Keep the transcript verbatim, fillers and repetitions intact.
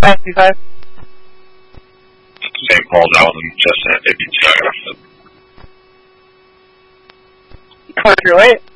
five two five. Saint Paul's Allen, Chestnut, fifty-two. What's your weight?